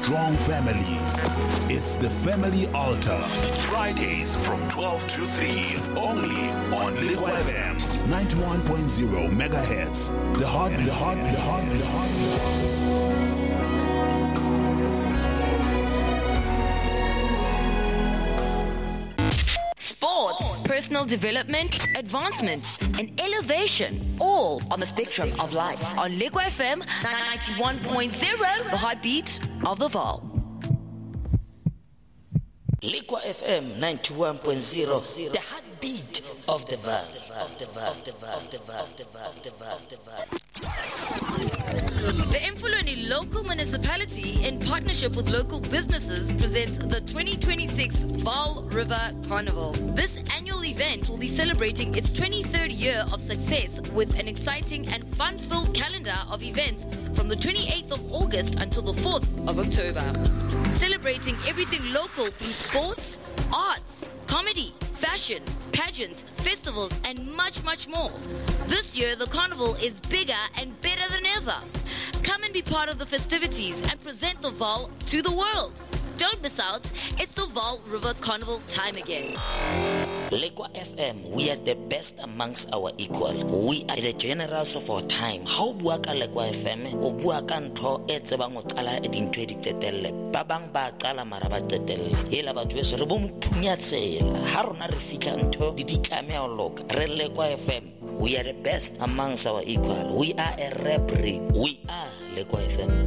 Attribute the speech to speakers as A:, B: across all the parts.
A: strong families. It's the Family Altar. Fridays from 12 to 3. Only on Liquid FM 91.0 megahertz. The heart.
B: Sports, personal development, advancement, and elevation, all on the spectrum of life. On Liquid FM 91.0, the heartbeat of the Vaal.
C: Liquid FM 91.0, the heartbeat of the Vaal.
B: The Mfulweni Local Municipality, in partnership with local businesses, presents the 2026 Vaal River Carnival. This annual event will be celebrating its 23rd year of success with an exciting and fun-filled calendar of events from the 28th of August until the 4th of October. Celebrating everything local through sports, arts, comedy, fashion, pageants, festivals, and much, much more. This year, the carnival is bigger and better than ever. Come and be part of the festivities and present the Vaal to the world. Don't miss out. It's the Vaal River Carnival time again.
C: Liquid FM, we are the best amongst our equal. We are the generals of our time. How buaka Liquid FM? O buaka ntho e tsebang o qala e dintho di tetelle. Ba bang ba qala mara ba tetelle. Ela batho beso re bo mphunya tsela. Ha rona re fitla ntho di ditlame a loka. Re Liquid FM. We are the best amongst our equal. We are a rap breed. We are Liquid FM.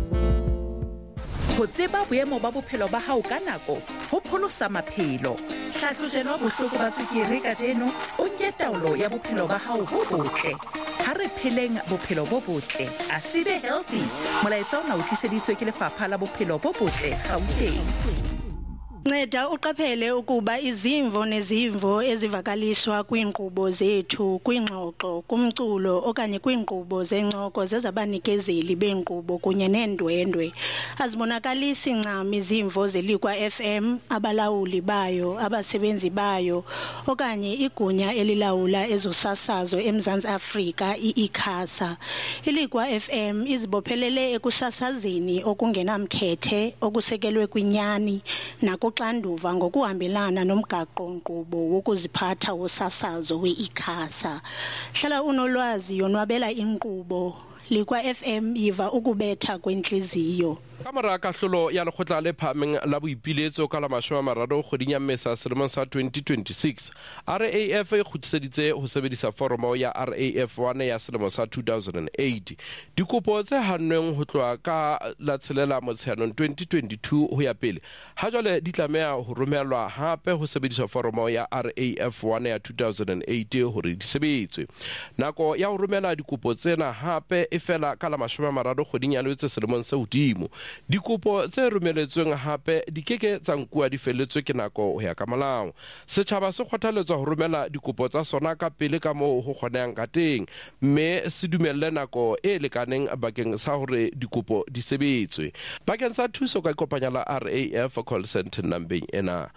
D: Ho tseba boemo ba bophelo ba hao ka nako ho pholosa maphelo. Hlahlojelo bohloko ba tswekere ka jeno o nke taolo ya bophelo ba hao bo botle. Ha re pheleng bophelo bo botle. Asibe healthy. Molaetsa ona o tliseditswe ke lefapha la bophelo bo botle Gauteng.
E: Nceda uqaphele ukuba izimvo nezimvo ezivakaliswa kwiinkqubo zethu kwingxoxo kumculo okanye kwiinkqubo zencoko zezabanikezeli beenkqubo kunye neendwendwe azibonakalisi ncam izimvo zeLiquid FM, abalawuli bayo, abasebenzi bayo okanye igunya elilawula ezosasazo eMzantsi Afrika iICASA. iLiquid FM izibophelele ekusasazeni okungenamkhethe okusekelwe kwinyani nakuxanduva ngokuhambelana nomgaqo-nkqubo wokuziphatha wosasazo we-ICASA. Hlala unolwazi yonwabela inkqubo. Liquid FM yiva ukubetha kwentliziyo.
F: Kamara kahlolo ya lekgotla le phameng la boipiletso ka la 30 kgweding ya Mmesa selemong sa 2026, RAF e kgutliseditse ho sebedisa foromo ya RAF 1 ya selemo sa 2008. Dikopo tse hannweng ho tloha ka la tshelela Motsheanong 2022 ho ya pele ha jwale di tlameha ho romelwa hape ho sebedisa foromo ya RAF 1 ya 2008 hore di sebetswe. Nako ya ho romela dikopo tsena hape e fela ka la 30 kgweding ya Loetse selemong se hodimo. Dikopo tse romeletsweng hape di keke tsa nkuwa di feletswe ke nako ho ya ka molao. Setjhaba se kgothaletswa ho romela dikopo tsa sona ka pele ka moo ho kgonehang ka teng, mme se dumelle nako e lekaneng bakeng sa hore dikopo di sebetswe. Bakeng sa thuso ka ikopanya la RAF call center number ena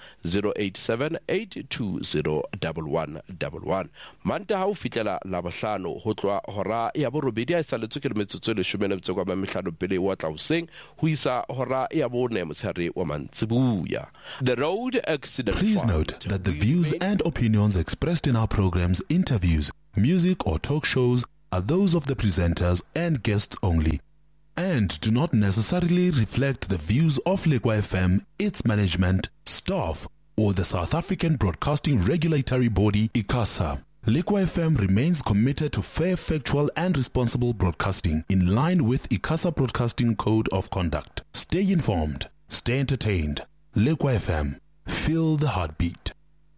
F: 0878201111. Mante ha o fitlela la bohlano ho tloha hora ya borobedi a isaletswe ke metsotso le 15 kwa mamehlano pele wa tlauseng ho isa hora ya bone motshare wa mantsibuya. The road accident.
A: Please note that the views and opinions expressed in our programs, interviews, music or talk shows are those of the presenters and guests only and do not necessarily reflect the views of Liquid FM, its management, staff or the South African Broadcasting Regulatory Body ICASA. Liquid FM remains committed to fair, factual and responsible broadcasting in line with ICASA Broadcasting Code of Conduct. Stay informed, stay entertained. Liquid FM, feel the heartbeat.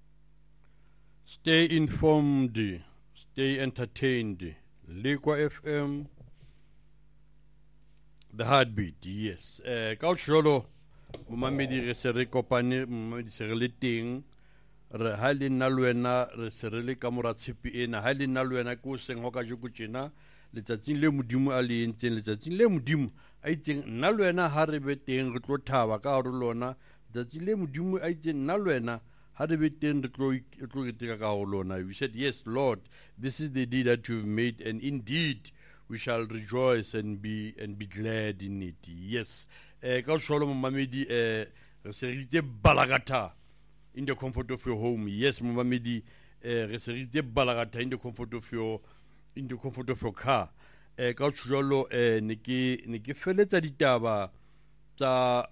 G: Stay informed, stay entertained. Liquid FM, the heartbeat, yes. Kautsholo, momamedi re se re kopane, momamedi se re le teng. Re ha le nna le wena re se re le ka mora tshepi ena ha le nna le wena ko seng ho ka joko tjena letsatsing le modimo a le entseng letsatsing le modimo a itseng nna le wena ha re be teng re tlo thaba ka ho lona letsatsing le modimo a itseng nna le wena ha re be teng re tlo keteka ka ho lona. We said, yes Lord, this is the day that you've made, and indeed we shall rejoice and be glad in it. Yes. ka sholo momamedi re seritse balagata in the comfort of your home. Yes, momamedi re seritse balagata in the comfort of your car. Ka sholo ne ke feletsa ditaba tsa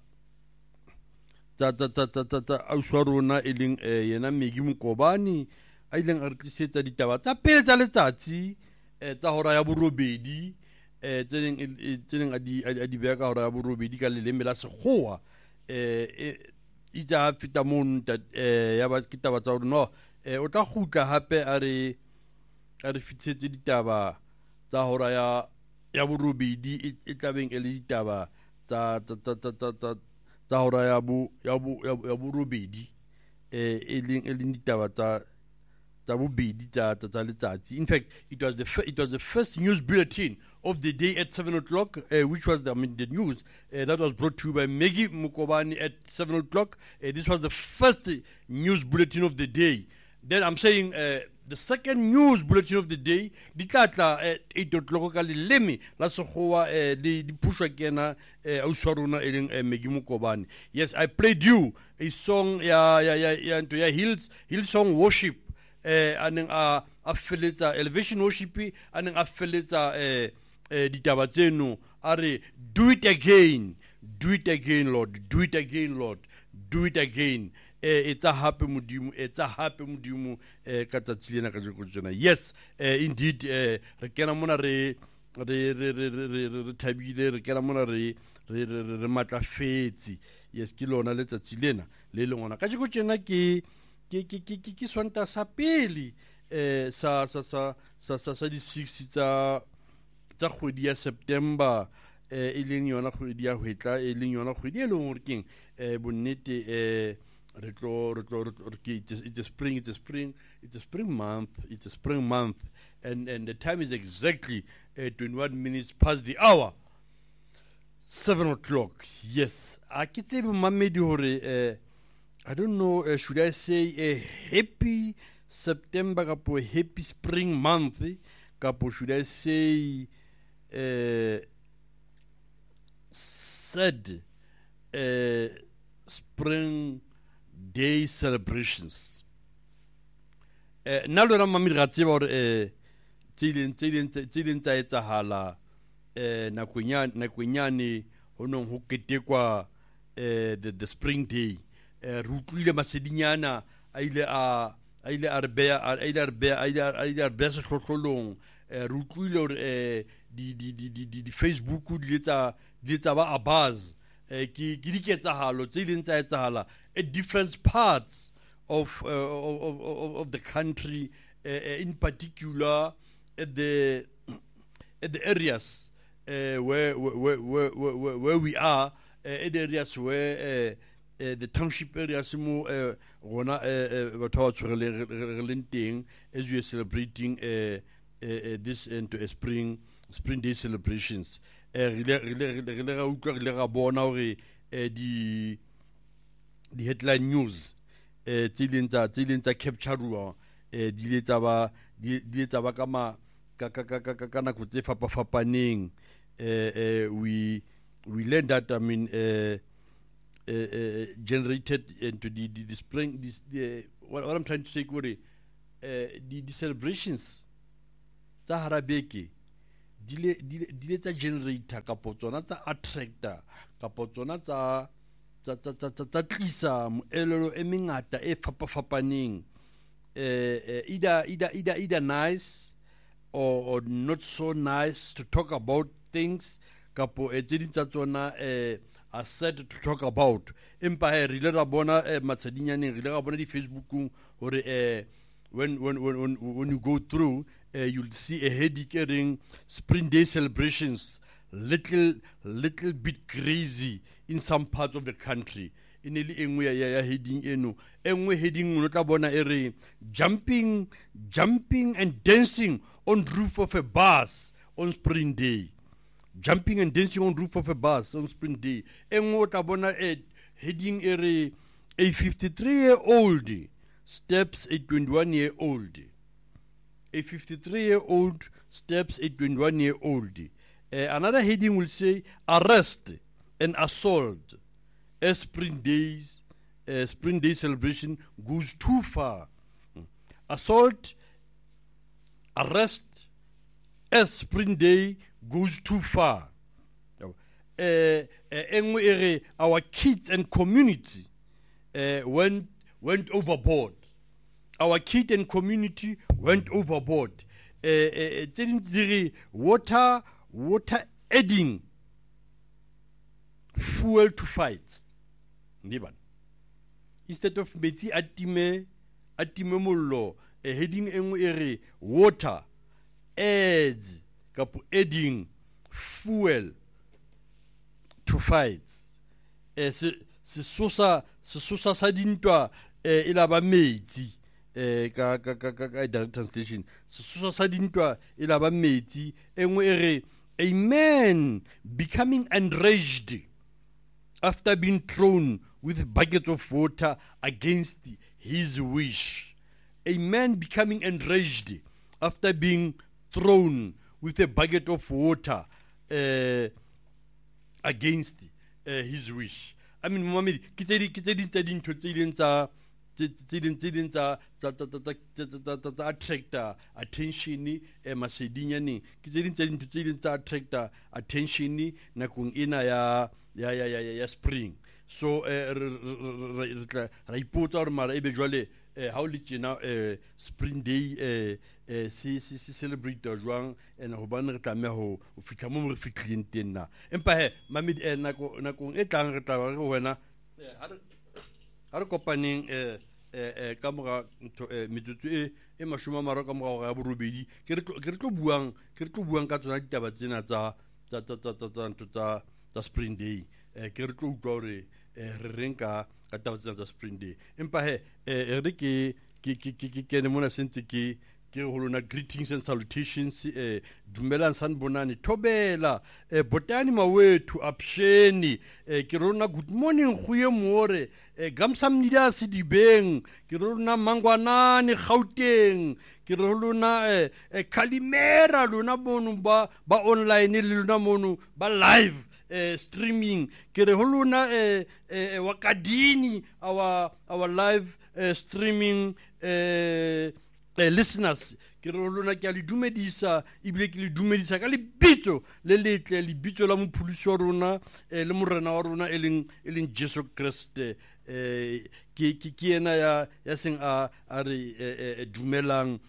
G: auswarona eleng yena Megi Mokobane a ileng a re tlisetsa ditaba tsa pele tsa letsatsi tsa hora ya borobedi tseneng a di beya ka hora ya borobedi ka leleme la Sekgowa itse ha feta mono ya ba ke taba tsa hore no o tla gutla hape a re fitlhetse ditaba tsa hora ya borobedi e tlabeng e le ditaba tsa hora ya borobedi e leng ditaba tsa bobedi tsa letsatsi. In fact, it was the first news bulletin of the day at 7 o'clock, which was the news that was brought to you by Megi Mokobane at 7 o'clock. This was the first news bulletin of the day. Then I'm saying the second news bulletin of the day, di tlatla at 8 o'clock ka leleme la Sekgowa di pushwa kena auswarona eleng Megi Mokobane. Yes, I played you a song ya Hillsong Worship. Aneng a feletsa elevation worship aneng a feletsa ditaba tseno a re do it again Lord, do it again Lord, do it again. It's a happy modimo ka tsatsi lena ka jona. Yes, indeed re kena mona re thabile re kena mona re matlafetse. Yes, ke lona letsatsi lena le lengwana ka jona ke swanta sa pele sa di 6 tsa kgwedi ya September e leng yona kgwedi ya hwetla e leng yona kgwedi e leng hore keng bonnete it's a spring month and the time is exactly 21 minutes past the hour 7 o'clock. Yes, a ke tsebe mamedi hore I don't know, should I say a happy September kapo a happy spring month kapo should I say sad spring day celebrations. Nalo na mami ra tseba hore tsileng tsa etsahala nakonyane ho nong ho ketekwa the spring day. Rutlile masedinyana a ile a re beya sehlohlolong rutlile hore di Facebook di letsa ba abaz ke di ketsahalo tse ileng tsa etsahala at different parts of the country, in particular at the areas where we are, at the areas where the township areas mo gona batho ba tshwereleng teng as we are celebrating this into a spring day celebrations. Re ga bona hore di headline news tsileng tsa capture di letsa ba ka nako tse fapafapaneng. We learned that generated into the spring what I'm trying to say the celebrations tsa harabeke di le tsa generator kapo tsona tsa attractor kapo tsona tsa tlisa moelelo e mengata e fapafapaneng, either nice or not so nice to talk about things kapo tse di tsa tsona are said to talk about. Empa re le ra bona matsadinyaneng re le ra bona di Facebookung hore when you go through you'll see a headache ring spring day celebrations little bit crazy in some parts of the country. In le engwe ya heading eno engwe heading o tla bona ere jumping and dancing on roof of a bus on spring day. Jumping and dancing on roof of a bus on spring day. Engwe o tla bona heading ere a 53-year-old steps a 21-year-old. A 53-year-old steps a 21-year-old. Another heading will say arrest an assault as Spring Day celebration goes too far. Assault, arrest as Spring Day goes too far. Our kids and community went overboard. Our kid and community went overboard. Water adding fuel to fights. Instead of metsi atime mollo, heading water adds adding fuel to fights. Sesosa sa dintwa ilaba metsi. Direct translation. Sesosa sa dintwa ilaba metsi. A man becoming enraged after being thrown with buckets of water against his wish. A man becoming enraged after being thrown with a bucket of water against his wish. I mean, Mohammed, attract attention maseding attract attention nakong ina ya spring. So ra ipotsa gore mara ebe jwale how le tjena Spring Day se celebrate jwang and go bana re tlameha ho fitla mo re fitleng teng na empa he mamedi nakong e tlang re tla re wena ha re kopaneng ka moga metsotso e mashoma maro ka moga ga borobedi ke re tlo buang ka tsona ditaba tsena tsa Spring Day ke re tlo utlwa gore re reng ka taba tsena tsa Spring Day empa he re ke ne mona sentse ke holona greetings and salutations dumelang sanibonani thobela botani mawethu apsheni ke rona good morning khuye more gamsamnida sidibeng ke rona mangwanani Gauteng ke rona Kalimera lona bonu ba online le lona monu ba live streaming ke re holona wakadini our live streaming listeners ke re lona ke a le dumedisa ibile ke le dumedisa ka lebitso le letle lebitso la mopholosi wa rona le morena wa rona eleng Jesu Kriste ke ena ya seng a re dumelang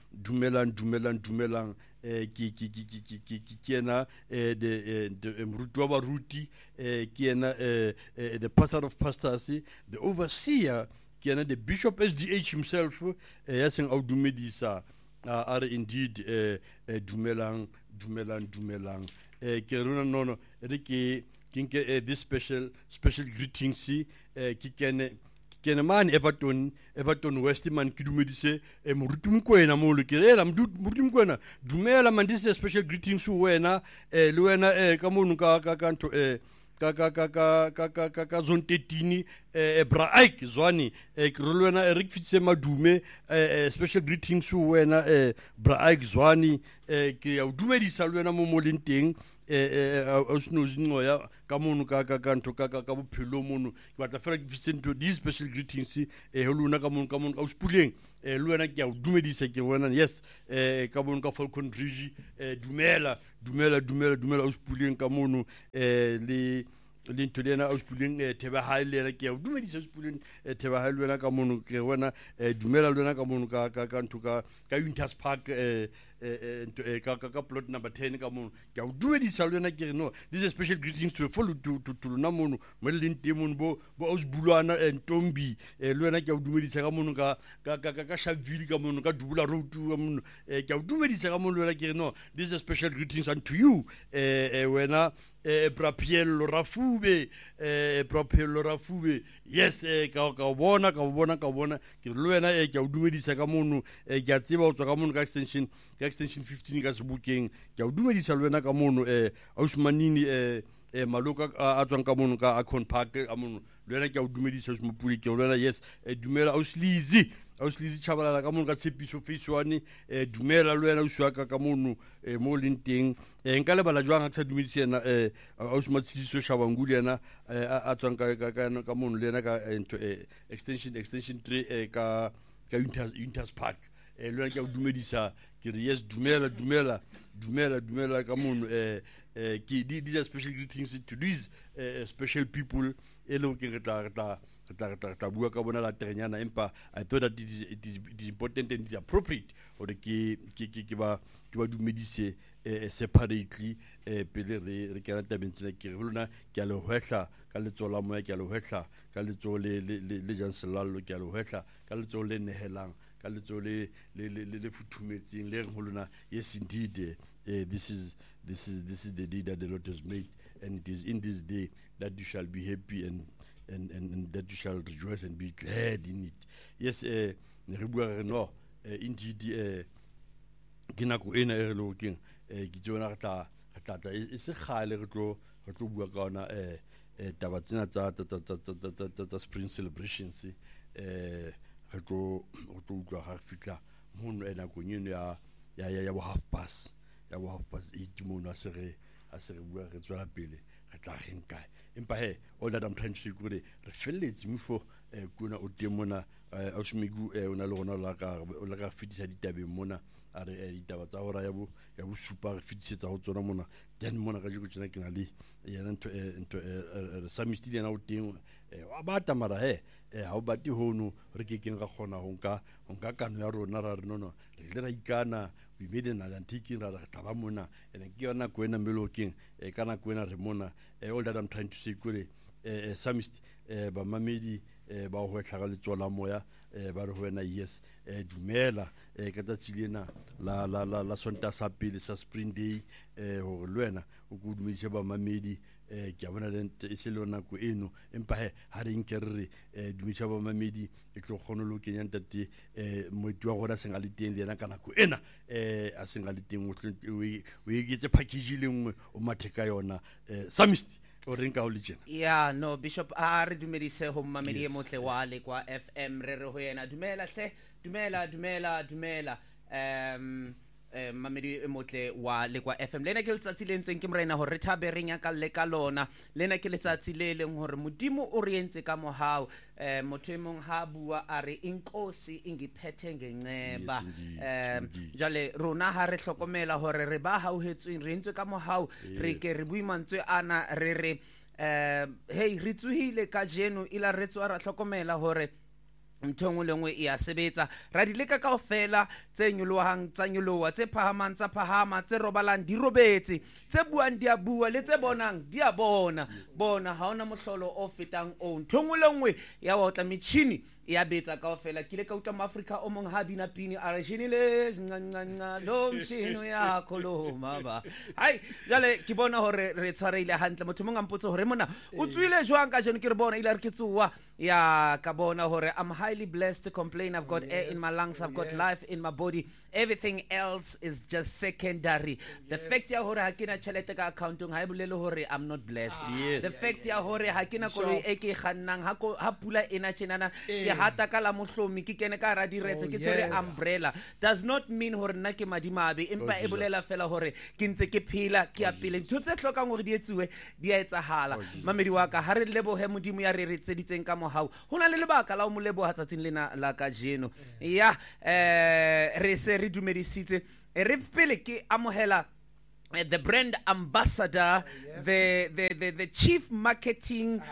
G: ke ena the mruti wa baruti ke ena the pastor of pastors, the overseer, the Bishop SDH himself, yaseng au dumedisa are indeed dumelang ke rona no ke this special greetings ke kene man Everton West man ki dumedise moruti mkwena mo le ke ela moruti mkwena dumela man this special greetings wena le wena ka monu ka nto ka zone 13 bra Ike Zwani ke re wena re fitse madume special greetings wena bra Ike Zwani ke ya dumedisa le wena mo molenteng osinozingo ya ka monu ka nto ka bophelo monu ke batla fela ke fitse nto these special greetings holona ka monu ka usipuleng le wena ke ya dumedisa ke wena yes ka monu ka Falcon Bridge dumela usipuleng ka monu le lentolena auspuleng theba ha le ke o dumedisa auspuleng theba ha le wena ka mono ke wena dumela le wena ka mono ka ntho ka Unitas Park ka plot number 10 ka mono ke o dumedisa le wena ke no this is special greetings to follow to na mono mo le ntemon bo ausbulwana Ntombi le wena ke o dumedisa ka mono ka Shaville ka mono ka Dubula Road ka mono ke o dumedisa ka mono le wena ke no this is special greetings unto you wena Prapiello Rafube yes ka bona ke le wena ke o dumedisa ka mono ke a tseba o tswa ka mono ka extension 15 ka Sebokeng ke o dumedisa le wena ka mono Ausmanini maloka a tswang ka mono ka Akon Park a mono le wena ke o dumedisa Smopuli ke le wena yes dumela Auslizi Ausli Chabalala ka mono ka tshepiso face one dumela le wena o suaka ka mono mo lenteng nka le bala jwang a tsa dumedise ena ausmatsiso Shabanguli ena a tswang ka mono le ena ka extension 3 ka Winters Park le wena ke o dumedisa ke re yes dumela ka mono these are special greetings to these special people lo ke re tla bua ka bona la trenyana empa I thought that it is important and it is appropriate or ke ba dumedise separately pele re ke rata bentsela ke re lona ke a le hwehla ka letsola moya ke a le hwehla ka letso le janselalo ke a le hwehla ka letso le nehelang ka letso le futhumetseng le re holona yes indeed this is the day that the Lord has made, and it is in this day that you shall be happy and that you shall rejoice and be glad in it. Yes, no, indeed, Ginako ena e looking, Gizona it's a highly retro Buagana, Tabatina spring celebrations, retro Hafika, Moon and Agunia, ya half pass. Ya wa pas 8 mono a se bua re tswela pele re tla renka empa all that I'm trying to say gore re felletse mfo kuna o temona a shimigu ona le gona la ka fitisa ditabe mona a re ditaba tsa hora ya bo supa re fitisetsa go tsona mona then mona ga jiko tsena ke na le yana into samistile na o teng wa bata mara ha o bati hono re ke ga gona ho nka kano ya rona ra re no re ra ikana we made an antique ra taba mona ene ke yona go ena melokeng kana go ena re mona all that I'm trying to say kore samist ba mamedi ba ho tlhaga le tsola moya ba re ho ena yes dumela ka tsatsile la sonta sa pele sa spring day ho lwena o go dumedise ba mamedi ke a bona le se le nako eno empa ha re nkerre dumedise ba mamedi e tlo kgona lo kenya ntate motho wa gona senga le teng le ena kana go ena a senga le teng o iketse package le nngwe o matheka yona samist o renka o le tjena
H: yeah no bishop a re dumedise ho mamedi e motle wa le kwa FM re ho yena dumela hle dumela mamedi e motle wa le kwa FM lena ke letsatsi le ntseng ke morena hore re thabe re nya ka le ka lona lena ke letsatsi le leng hore modimo o re entse ka mohao motho emong ha bua a re inkosi ingiphethe ngenceba jale rona ha re hlokomela hore re ba hauhetsweng re entswe ka mohao re ke re buimantswe ana re hey re tsuhile ka jeno ila re tswa ra hlokomela hore mthongo lengwe e a sebetsa ra di leka kaofela tse nyolohang tsa nyolowa tse phahamang tsa phahama tse robalang di robetse tse buang di a bua le tse bonang di a bona ha ona mohlolo o fetang o mthongo lengwe ya wa tla mitchini ya betsa kaofela kile ka uta maAfrika o mong ha bina pini a re shinile zinganqanqa lo mshino ya koloma ba hai jale ke bona hore re tshwareile hantle motho mong a mpotse hore mona o tswile jwang ka jeno ke re bona ile re ke tsuwa ya ka bona hore I'm highly blessed to complain. I've got air in my lungs, I've got life in my body. Everything else is just secondary. The fact ya hore ha kena tšhelete ka accounting ha bolele hore I'm not blessed. The fact ya hore ha kena koloi e ke khannang ha pula ena tjenana ke hata ka la mohlomi ke kene ka ra diretse ke tsere umbrella does not mean hore nna ke madimabe empa e bolela fela hore ke ntse ke phela ke a pele ntho tse hlokang hore di etsuwe di a etsahala mamedi wa ka ha re lebohe modimo ya re tseditseng ka mohau hona le lebaka la o mo leboha tsatsing lena la ka jeno ya re se re dumedisitse re pele ke amohela the brand ambassador, the chief marketing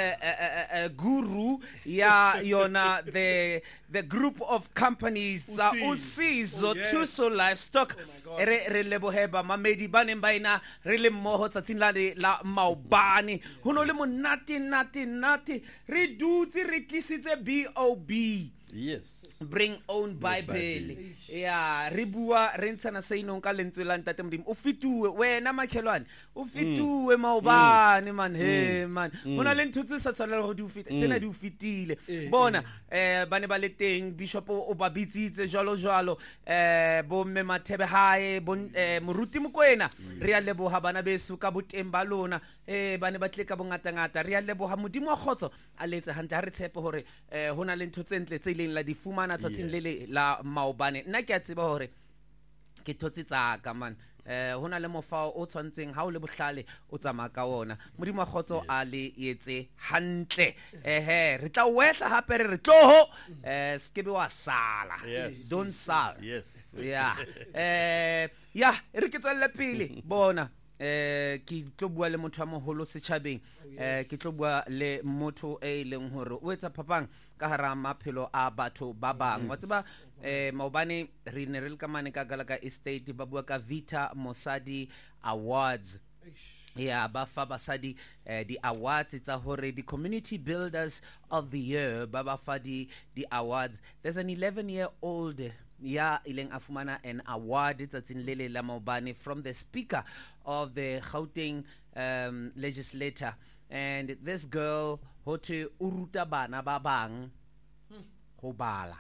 H: guru, yona the group of companies Usizo Tuso Livestock re leboheba mamedi bane baina re le mmoho tsatsing la maobane hono le monate re dutse re tlisitse BOB.
G: Yes.
H: Bring own Bible. Yeah, ribua rentana sayinong ka lentswe la ntate modimo. O fituwe wena makhelwane. O fituwe maobane man he man. Hona le ntutse sa tsala go di ufita. Tsena di ufitile. Bona bane ba le teng bishop o ba bitsitse jalo bo mme Mathebe hae bon moruti mokwena re a leboha bana besu ka boteng ba lona bane ba tle ka bongata re a leboha modimo wa khotso a letse hante ha re tshepe hore hona le ntutse ntle tse kileng la di fumana tsatsing le le la maobane nna ke a tseba hore ke thotse tsaka man hona le mofao o tshwantseng ha o le bohlale o tsamaya ka ona modimo wa khotso a le etse hantle re tla wehla hape re tloho skebe wa sala don't sal yeah re ke tswelle pele bona ke tlo bua le motho a moholo setjhabeng ke tlo bua le motho e leng hore o etsa phapang ka hara maphelo a batho ba bang wa tseba maobane re ne re le ka mane ka Galaka Estate ba bua ka Vita Mosadi Awards ba fa basadi di awards tsa hore the community builders of the year ba fa di awards. There's an 11-year-old ileng afumana an award tsatsing lele la maobane from the speaker of the Gauteng legislator, and this girl ho thwe o ruta bana ba bang ho bala.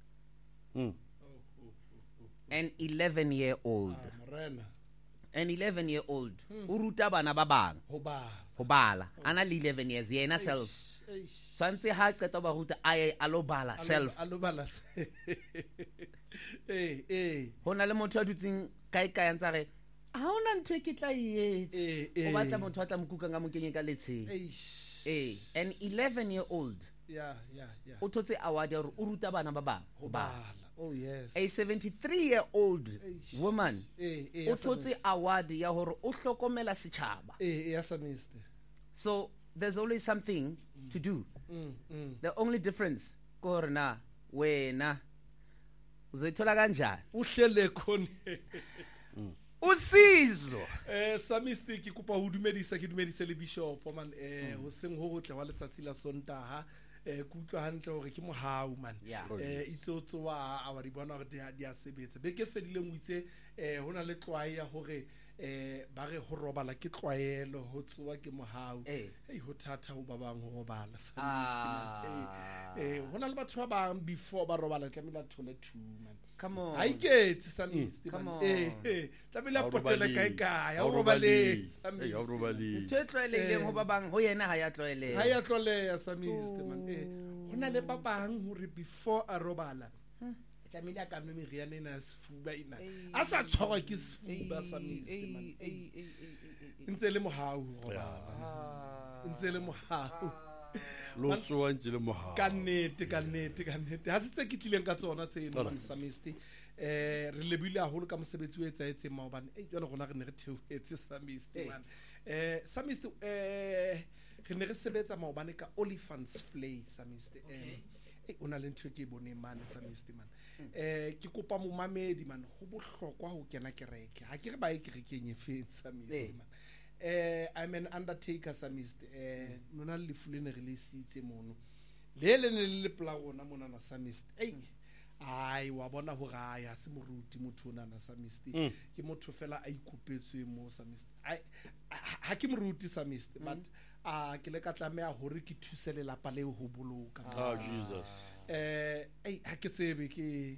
H: An 11-year-old. An 11-year-old. O ruta bana ba bang ho bala. Ana le 11 years yena self. Santse ha qeta ba ruta aye alo bala self. Hona le motho a dutseng kae ntsa re ha ona ntwe ke tla etse o batla motho a tla mokuka nga mokenye ka letsheng. An 11-year-old o thotse award ya hore o ruta bana ba bang ho bala.
I: Oh yes.
H: A 73-year-old woman o thotse award ya hore o hlokomela setjhaba. So there's always something to do. The only difference ko hore na wena uzoithola kanjani
I: uhlele khona
H: usizo
I: Samisti ke kopa ho dumedisa ke dumedise le bishop man ho seng ho gotle wa letsatsi la Sontaha kutlwa hantle hore ke mohau man itsotso wa a di bona hore di a sebetsa be ke fedile ngwitse hona le tlwae ya hore ba re ho robala ke tlwaelo ho tsowa ke mohau ho thatha ho ba bang ho robala hona le batho ba bang before ba robala tlamela thole two man.
H: Come on.
I: I get Samisti.
H: Come on.
I: Tlamela potele kae ya ho robale Samisti.
G: Ya ho robale.
H: Tloeleleng ho ba bang ho yena ha ya tloeleha.
I: Ha ya tloeleha Samisti man. Hona le ba bang hore before a robala tlamela ka nwe meriana ena ya sefuba ina a sa tshwarwa ke sefuba Samisti man. Ntse le mohau robala. Ntse le mohau.
G: Lotsoa ntse le mohau.
I: Ka nnete ha se tse ke tlileng ka tsona tseno man Samisti. Re lebile haholo ka mosebetsi o etsaetseng maobane jwale gona re ne re theoetse Samisti man. Samisti re ne re sebetsa maobane ka Oliphant's Flay Samisti. Ona le ntho ke bone man Samisti man. Ke kopa momamedi man ho bohlokwa ho kena kereke ha ke re ba e kerekeng efeng Samisti man. I'm an undertaker Samisti. Nona le fulene re le sitse mono le le pla rona mona na Samisti. Ai wa bona ho ga ya se moruti motho ona na Samisti ke motho fela a ikopetswe mo Samisti. Ha ke moruti Samisti but ke le ka tlamea hore ke thuse le lapa le ho boloka.
G: Oh Jesus.
I: Ha ke tsebe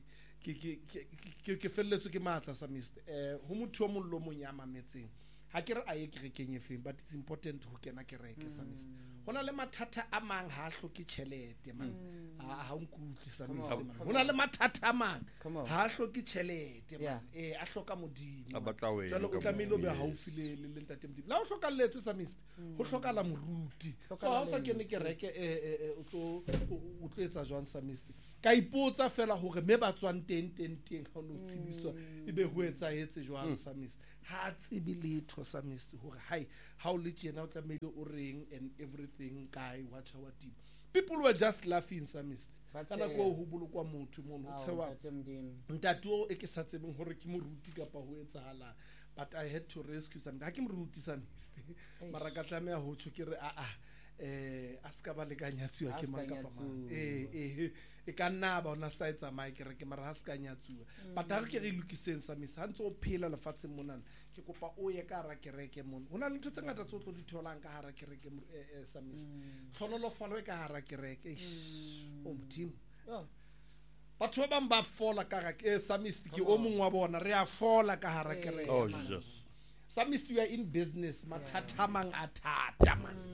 I: ke felletswe ke matla Samisti. Ho motho o mollo monyama metseng ha ke re a ye kerekeng efeng but it's important ho kena kereke Samisti. Hona le mathata a mang ha hloke tjhelete man. Ha o nkutlwe Samisti man. Hona le mathata a mang ha hloke tjhelete man. A hloka modimo.
G: A batla wena.
I: Jalo o tlamehile o be haufi le ntate modimo. La o hloka letso Samisti. Ho hloka la moruti. So ha o sa kene kereke o tlo etsa jwang Samisti. Ka ipotsa fela hore me ba tswang teng ha no tsibiswa ebe ho etsahetse jwang Samisti. Ha tsibi letho Samisti hore hai how le tjena o tlamehile o reng and everything kai watch our team. People were just laughing Samisti. Kana go ho bolokwa motho mo ho tsewa ntato e ke sa tsebeng hore ke moruti kapa ho etsahala but I had to rescue Samisti. Ha ke moruti Samisti mara ka tlamea ho tsho ke re a ska ba le kanyatswa ke makapa mang e ka nna ba ona sa etsa mai ke re ke mara ha ska nyatswa but ha ke re lokiseng Samisti ha ntse o phela lefatsheng monana ke kopa o ye ka ra kereke mon hona le ntho tse ngata tse o tlo di tholang ka hara kereke Samisti tlhonolo falwe ka hara kereke o mdimo batho ba bang ba fola ka ra Samisti ke o mong wa bona re a fola ka hara kereke
G: Oh Jesus.
I: Samisti we are in business mathathamang athata man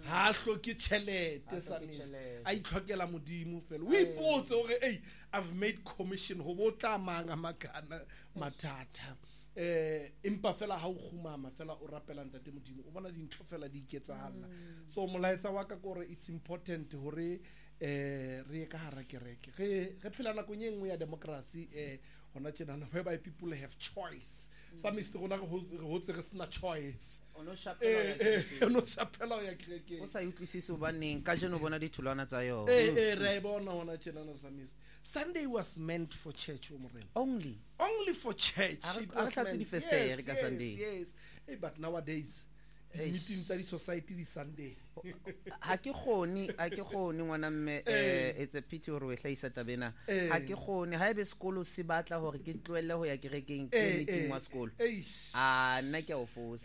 I: ha hloke tšhelete sa miss a itlhokela modimo fela o ipotse gore ei I've made commission go botla mang a makana mathata empa fela ha o khumama fela o rapela ntate modimo o bona dintho fela di iketsagalla so molaetsa wa ka gore it's important gore re ka hara kereke re phela nakong e nngwe ya democracy hona tjena whereby people have choice sa mister gona go tse re sena choice
H: ono
I: shapela ya kereke
H: o sa utlwisise ba neng ka jeno bona ditholwana tsa yo
I: re bona hona tjena na sa mister Sunday was meant for church
H: only
I: for church
H: it was meant
I: yes but nowadays meeting tsa di society di Sunday
H: ha ke khone ngwana mme it's a pity hore we hlaisa tabena ha ke khone ha ebe sekolo se batla hore ke tloelle ho ya kerekeng ke meeting wa sekolo nna ke a o fosa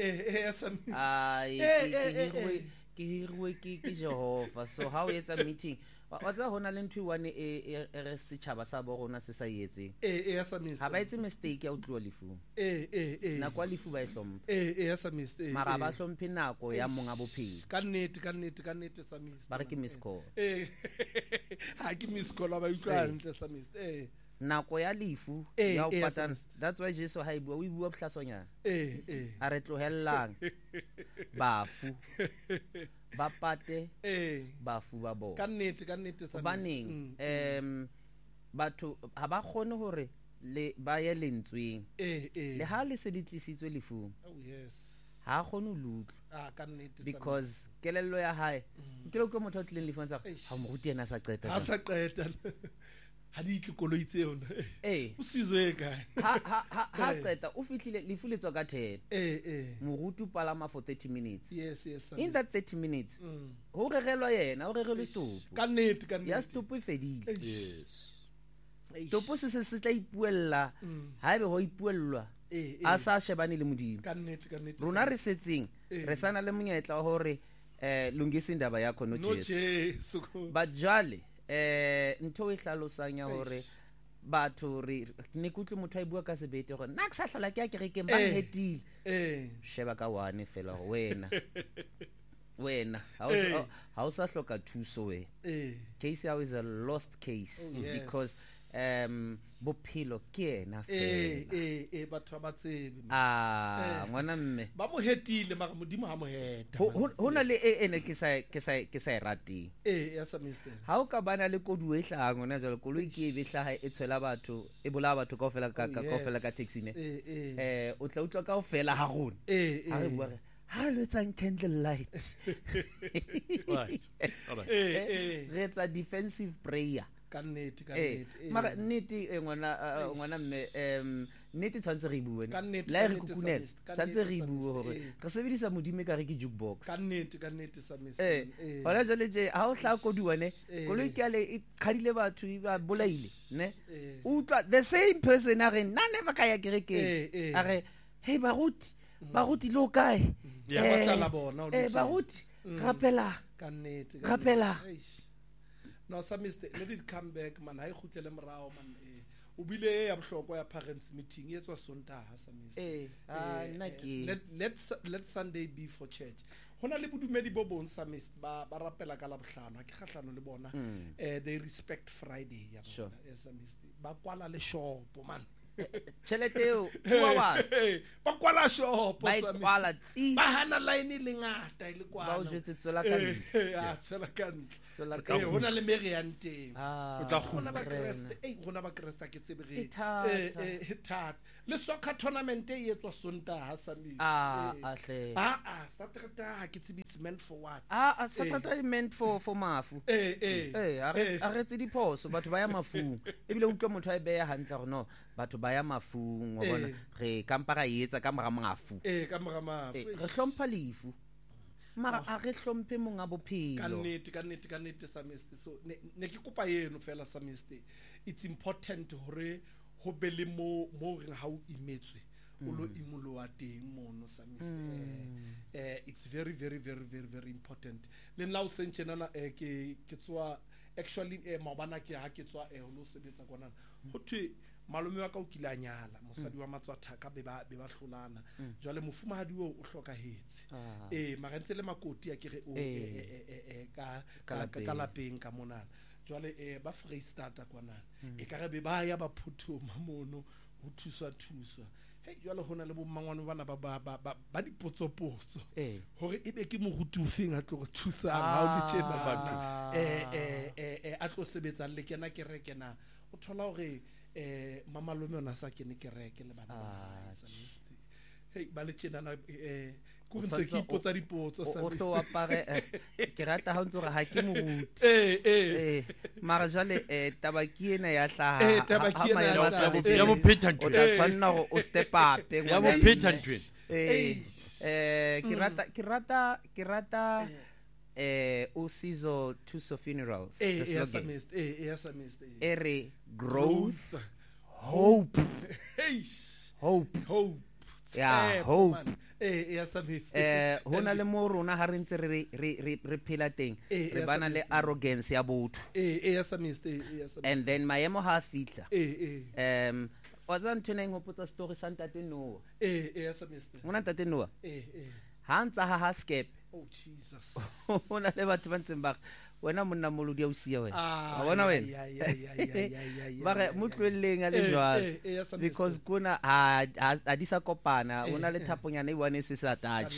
H: ke hirwe ke Jehova so how etsa meeting wa tsa hona le ntwe one re setšhaba sa bo rona se sa etseng ha ba etse mistake ya utloa lefu na kwa lefu ba ihlomphe mara ba hlomphe nako ya monga bophelo
I: ka nnete sa miss
H: ba re ke miss call
I: ha ke miss call ba utlwa ntle sa miss
H: nako ya lefu ya o patana that's why Jesus ha ibua o ibua bohlasonyana a re tlohellang bafu ba pate bafu ba bona
I: ka nnete sa
H: baneng batho ha ba khone hore le ba ye lentsweng le ha le se ditlisitswe lefung ha khone lutlo
I: ka nnete
H: because kelello ya hae ke lo ke motho o tlileng lefung tsa ha mo ruti ena sa qeta
I: ha di tlokoloitse yona o sizwe kae
H: ha qeta o fihlile lefu le tswa ka 10 morutu palama for 30 minutes
I: yes
H: in that 30 minutes ho regelwa yena o regelwe stopo
I: ka nnete
H: ya stopo fedile stopo se tla ipuella ha ebe ho ipuellwa a sa shebane le modimo
I: ka nnete
H: rona re setseng re sana le monyetla hore lungisa indaba yakho no Jesu but jale ntho e hlalosanya hore batho re ne kutlwe motho a bua ka sebete gore nna ke sa hlola ke ya kerekeng ba hetile sheba ka one fela wena ha o sa hloka thuso we case how is a lost case because bophelo ke ena
I: fela batho ba tsebe
H: ngwana mme
I: ba mo hetile mara modimo ha mo heta
H: hona le ene ke sa rateng
I: ya sa mister
H: ha o ka bana le kodu e hlang ona jalo koloi ke e betla e tshwela batho e bola batho kaofela ka taxi ne o tla utlwa kaofela ha rona ha re bua ha le tsang candle light
G: right
H: re etsa defensive prayer
I: ka nnete
H: mara nnete ngwana mme nnete tshwantse re bue la re kukunela tshwantse re bue hore re sebedisa modimo ka re ke jukebox
I: ka nnete sa miss
H: hona jale je ha o hla koduane koloi ke ale e khadile batho ba bolaile ne utlwa the same person a re nna never ka ya kerekeng a re hey baruti lo kae
I: ya batla la bona
H: baruti rapela
I: ka nnete no sa mister let it come back man ha ikhutlele morao man o bile ya bohlokwa ya parents meeting e tswa Sontaga sa mister let Sunday be for church hona le bodumedi bo bon sa mister ba rapela ka la bohlano ke kgahlano le bona they respect Friday ya bona sa mister ba kwala le shop man
H: cheleteo 2 hours
I: ba kwala shop
H: ba kwala tsi
I: ba hana line le ngata ile kwana
H: ba o jetse tsola ka
I: tsela ka hona le meriante o tla khona ba kreste hona ba kreste ke tsebere hithat le soccer tournament e etswa Sontaga sa miss
H: ahle
I: Saturday ha ke tsebi it's meant for what
H: Saturday meant for mafu a re tse diphoso batho ba ya mafung ebile utlwa motho a beya hantle gore no batho ba ya mafung wa bona re kampara etsa ka mara mafu
I: ka mara mafu
H: re hlompha lefu mara a re hlomphe monga bophelo
I: ka nnete sa mister so ne ke kopa yeno fela sa mister it's important hore ho be le mo re ha o imetswe o lo imulo wa teng mono sa mister it's very very very very very important le nna o sentshena na ke tswa actually mabana ke ha ke tswa ho lo sebetsa kwana ho thwe malome wa ka o kile a nyala mosadi wa Matswathaka be ba hlolana jwale mofumahadi o hlokahetse mara ntse le makoti a kere o ka lapeng ka monana jwale ba Freistata kwana ekare be ba ya ba phuthoma mono ho thuswa jwale hona le bommangwane bana ba dipotsopotso hore ebe ke moruti o feng a tlo re thusa ha o le tjena batho a tlo sebetsa le kena kereke na o thola hore mamalome ona sa kene kereke le bana ba ba le tjena na go ntse ke ipotsa dipotso sa
H: o tlo apare ke rata ha ntse ga ke moruti mara jale tabaki ena ya hlaha
I: tabaki ena
G: ya mo pheta
H: o tla tshwanna go o step up
G: ya mo pheta ntwe
H: ke rata Usizo Tuso Funerals ere growth hope yeah hope hona le mo rona ha re ntse re phela teng re bana le arrogance ya botho and then maemo ha fitla wa tsa ntho neng hopotsa story sa ntate Noah mona ntate Noah ha ntsa ha skep
I: oh Jesus
H: hona le batho ba ntseng ba wena monna molodi a usia wena wa bona wena ba re motlweleng a le jwalo because kuna a di sa kopana ona le thaponyana e bone se sa touch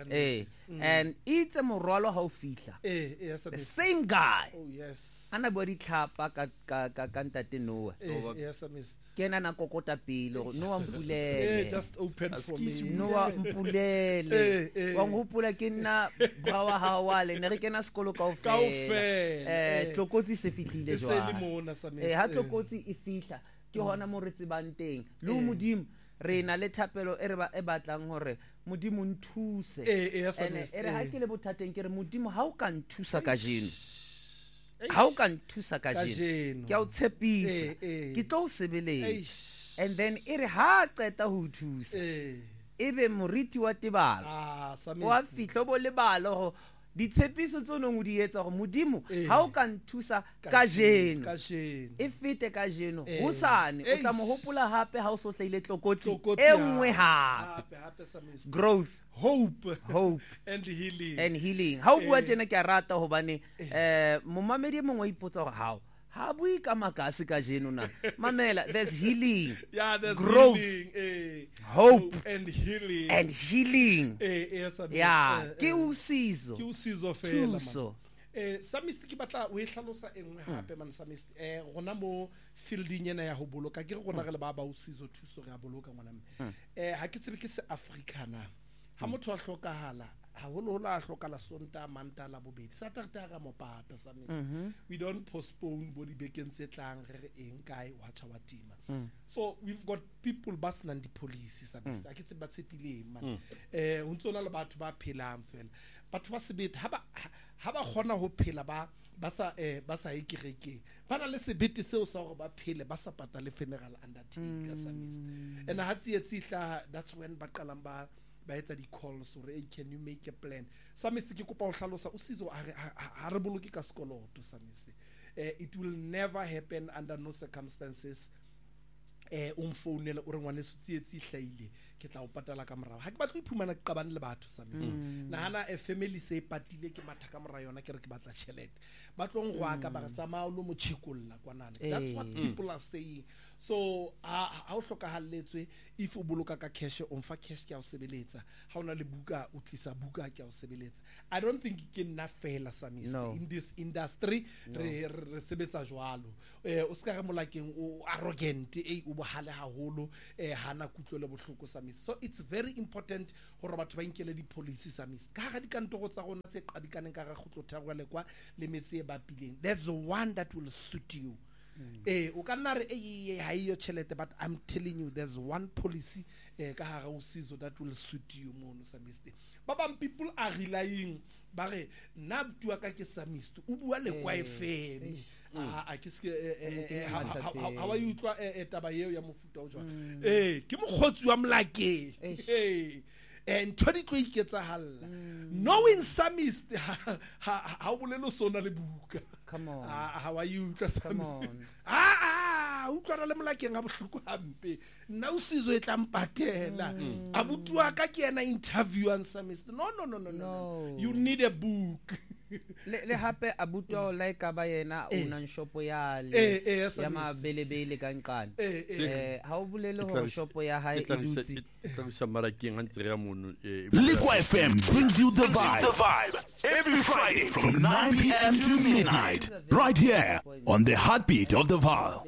H: and it's a morwalo ha o fihla the same guy
I: oh yes
H: ana bo di tlhapa ka ntate Noah kena na kokota pele no wa mpulele
I: just open for me
H: no wa mpulele wa ngopula ke nna brawa hawale ne re kena sekolo kaofela tlokotsi se fitlile jwang ha tlokotsi e fihla ke hona mo re tsebang teng le modimo re na le thapelo e batlang hore modimo nthuse ere ha ke le bothateng ke re modimo ha o ka nthusa ka jeno how can thusa ka jeno ke a o tshepisa ke tlo o sebeletsa and then ere ha qeta ho thusa ebe moriti wa tebalo wa fihlo bo lebalo go ditshepiso tsonong o di etsa go modimo ha o ka nthusa ka jeno e fete ka jeno ho sane o tla mo hopola hape ha o so hlaile tlokotsi e nngwe hape growth hope and healing ha o bua tjena ke a rata hobane momamedi mongwe ipotsa gore ha bui ka makase ka jeno na mamela there's healing
I: there's
H: growth hope
I: and
H: healing ke usizo
I: fela Samist ke batla o e hlalosa engwe hape man Samist gona mo fielding ena ya ho boloka ke re gona re le ba usizo thuso re a boloka ngwana mme ha ke tsebe ke se Africana ha motho a hlokahala ha holo a hlokala sonta mantala bobedi Saturday ga mopata Samist we don't postpone body bekeng se tlang re eng kae wa tshwa tima so we've got people basnang di police Samist a ke tsebe ba tshepile man ho ntsona le batho ba phelang fela batho ba sebete ha ba khona ho phela ba sa ikereke bana le sebete seo sa hore ba phele ba sa patale funeral undertaker Samist and ha tsietsihla that's when ba qalang ba etsa di calls or can you make a plan Samist ke kopa ho hlalosa usizo ha re boloke ka sekoloto Samist it will never happen under no circumstances umfounela o re ngwane tsietsi hlaile ke tla o patala ka morao ha ke batla iphumana ke qabane le batho Samist nahana a family se patile ke matha ka morao yona ke re ke batla chelete ba tlong go aka ba tsamao lo mo chikolla kwanana that's what people are saying so ha o hlokahalletswe if o boloka ka cash o mfa cash ke a o sebeletsa ha ona le buka o tlisa buka ke a o sebeletsa I don't think ke nna fela Samist in this industry re sebetsa jwalo o ska re molakeng o arrogant o bohale haholo hana kutlo le bohloko Samist so it's very important hore batho ba inkele di policy Samist ka ga dikantoro tsa rona tse qadikaneng ka ga khutlo thagwa le kwa le metse e bapileng that's the one that will suit you o ka nna re ha iyo chelete but I'm telling you there's one policy ka ha ga usizo that will suit you mono Samist ba bang people are relying ba re nna bua ka ke Samist o bua le kwa FM a ke se ha wa utlwa taba eo ya mofuta o jwa ke mogotsi wa mlake and 20 iketsa halla knowing Samist ha o bolelo sona le buka
H: come on
I: how are you
H: come on
I: utlwana le molakeng a bohloko hampe nna o sizo e tla mpatela abuti wa ka ke ena interviewang Samist no you need a book
H: le hape abuti wa la ka ba yena una shopo ya mabelebele ka nqane ha o bolele ho shopo ya hae e dutse
A: Liquid FM brings you the vibe every Friday from 9 p.m. to midnight, right here on the heartbeat of the Vaal.